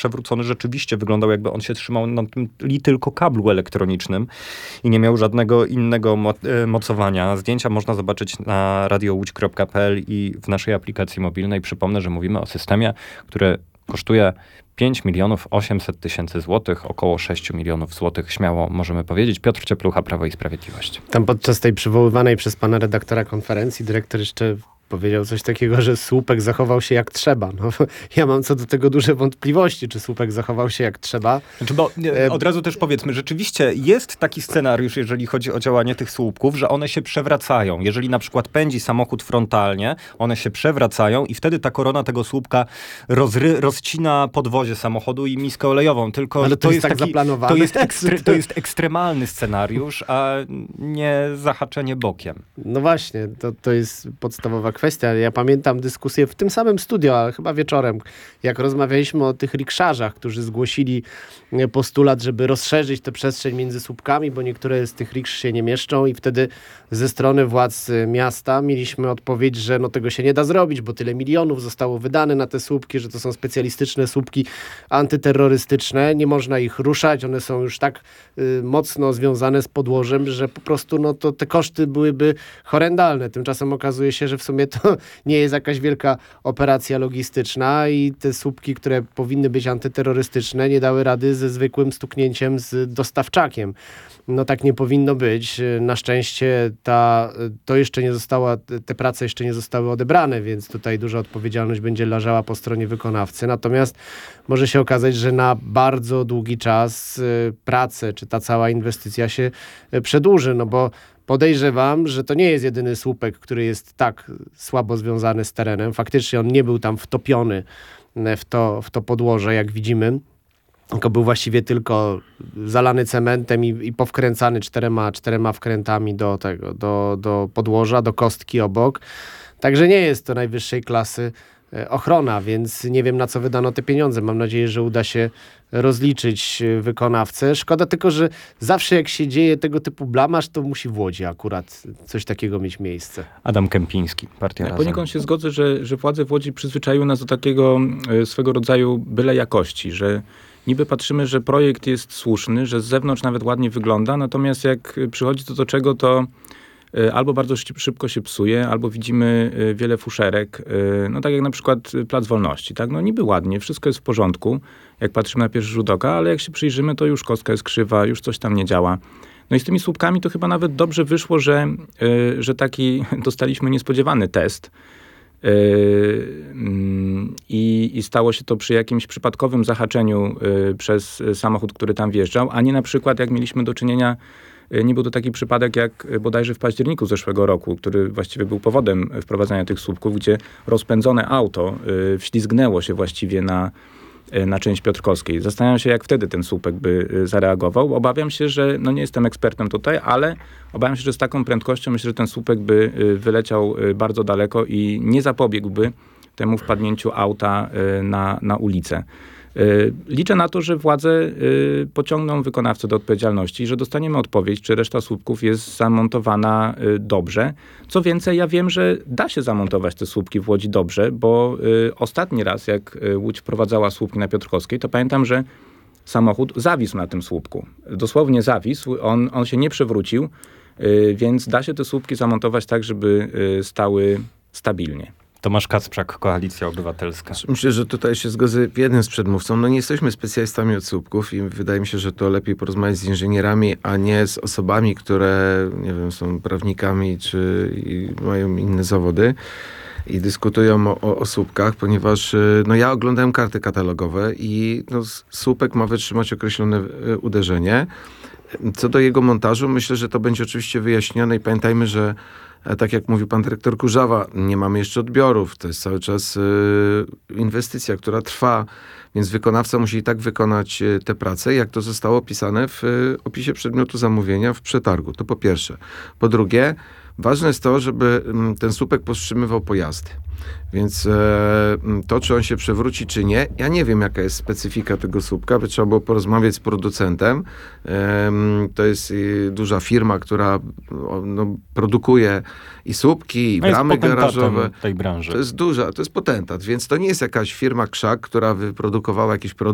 przewrócony, rzeczywiście wyglądał, jakby on się trzymał na tym tylko kablu elektronicznym i nie miał żadnego innego mocowania. Zdjęcia można zobaczyć na radiołódź.pl i w naszej aplikacji mobilnej. Przypomnę, że mówimy o systemie, który kosztuje 5 800 000 złotych, około 6 milionów złotych, śmiało możemy powiedzieć. Piotr Cieplucha, Prawo i Sprawiedliwość. Tam podczas tej przywoływanej przez pana redaktora konferencji dyrektor jeszcze powiedział coś takiego, że słupek zachował się jak trzeba. No, ja mam co do tego duże wątpliwości, czy słupek zachował się jak trzeba. Znaczy, bo od razu też powiedzmy, rzeczywiście jest taki scenariusz, jeżeli chodzi o działanie tych słupków, że one się przewracają. Jeżeli na przykład pędzi samochód frontalnie, one się przewracają i wtedy ta korona tego słupka rozcina podwozie samochodu i miskę olejową. Tylko ale to jest tak zaplanowane. To jest ekstremalny scenariusz, a nie zahaczenie bokiem. No właśnie, to jest podstawowa kwestia. Ja pamiętam dyskusję w tym samym studio, ale chyba wieczorem, jak rozmawialiśmy o tych rikszarzach, którzy zgłosili postulat, żeby rozszerzyć tę przestrzeń między słupkami, bo niektóre z tych riksz się nie mieszczą i wtedy ze strony władz miasta mieliśmy odpowiedź, że no tego się nie da zrobić, bo tyle milionów zostało wydane na te słupki, że to są specjalistyczne słupki antyterrorystyczne, nie można ich ruszać, one są już tak mocno związane z podłożem, że po prostu no to te koszty byłyby horrendalne. Tymczasem okazuje się, że w sumie to nie jest jakaś wielka operacja logistyczna i te słupki, które powinny być antyterrorystyczne, nie dały rady ze zwykłym stuknięciem z dostawczakiem. No tak nie powinno być. Na szczęście te prace jeszcze nie zostały odebrane, więc tutaj duża odpowiedzialność będzie leżała po stronie wykonawcy. Natomiast może się okazać, że na bardzo długi czas prace, czy ta cała inwestycja się przedłuży, no bo podejrzewam, że to nie jest jedyny słupek, który jest tak słabo związany z terenem. Faktycznie on nie był tam wtopiony w to podłoże, jak widzimy, tylko był właściwie tylko zalany cementem i powkręcany czterema wkrętami do podłoża, do kostki obok. Także nie jest to najwyższej klasy ochrona, więc nie wiem, na co wydano te pieniądze. Mam nadzieję, że uda się rozliczyć wykonawcę. Szkoda tylko, że zawsze jak się dzieje tego typu blamaż, to musi w Łodzi akurat coś takiego mieć miejsce. Adam Kępiński, Partia Razem. Poniekąd się zgodzę, że władze w Łodzi przyzwyczaiły nas do takiego swego rodzaju byle jakości, że niby patrzymy, że projekt jest słuszny, że z zewnątrz nawet ładnie wygląda, natomiast jak przychodzi do czego, to albo bardzo szybko się psuje, albo widzimy wiele fuszerek. No tak jak na przykład Plac Wolności. Tak? No niby ładnie, wszystko jest w porządku, jak patrzymy na pierwszy rzut oka, ale jak się przyjrzymy, to już kostka jest krzywa, już coś tam nie działa. No i z tymi słupkami to chyba nawet dobrze wyszło, że taki dostaliśmy niespodziewany test. I stało się to przy jakimś przypadkowym zahaczeniu przez samochód, który tam wjeżdżał, a nie na przykład jak mieliśmy do czynienia, nie był to taki przypadek jak bodajże w październiku zeszłego roku, który właściwie był powodem wprowadzania tych słupków, gdzie rozpędzone auto wślizgnęło się właściwie na część Piotrkowskiej. Zastanawiam się, jak wtedy ten słupek by zareagował. Obawiam się, że, no nie jestem ekspertem tutaj, ale obawiam się, że z taką prędkością myślę, że ten słupek by wyleciał bardzo daleko i nie zapobiegłby temu wpadnięciu auta na ulicę. Liczę na to, że władze pociągną wykonawcę do odpowiedzialności i że dostaniemy odpowiedź, czy reszta słupków jest zamontowana dobrze. Co więcej, ja wiem, że da się zamontować te słupki w Łodzi dobrze, bo ostatni raz, jak Łódź wprowadzała słupki na Piotrkowskiej, to pamiętam, że samochód zawisł na tym słupku. Dosłownie zawisł, on się nie przewrócił, więc da się te słupki zamontować tak, żeby stały stabilnie. Tomasz Kacprzak, Koalicja Obywatelska. Myślę, że tutaj się zgodzę w jednym z przedmówcą. No nie jesteśmy specjalistami od słupków i wydaje mi się, że to lepiej porozmawiać z inżynierami, a nie z osobami, które, nie wiem, są prawnikami czy mają inne zawody i dyskutują o słupkach, ponieważ no ja oglądałem karty katalogowe i no, słupek ma wytrzymać określone uderzenie. Co do jego montażu, myślę, że to będzie oczywiście wyjaśnione i pamiętajmy, że tak jak mówił pan dyrektor Kurzawa, nie mamy jeszcze odbiorów. To jest cały czas inwestycja, która trwa, więc wykonawca musi i tak wykonać te prace, jak to zostało opisane w opisie przedmiotu zamówienia w przetargu. To po pierwsze. Po drugie, ważne jest to, żeby ten słupek powstrzymywał pojazdy. Więc to, czy on się przewróci, czy nie, ja nie wiem, jaka jest specyfika tego słupka, by trzeba było porozmawiać z producentem. To jest duża firma, która produkuje i słupki, i bramy garażowe. Tej branży. To jest potentat, więc to nie jest jakaś firma krzak, która wyprodukowała jakiś produkt